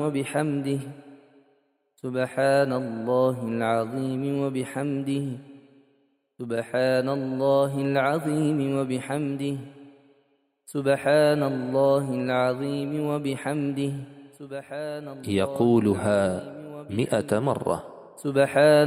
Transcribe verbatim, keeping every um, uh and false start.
وبحمده سبحان الله العظيم وبحمده سبحان الله العظيم وبحمده سبحان الله العظيم وبحمده سبحان الله يقولها مئة مرة. سبحان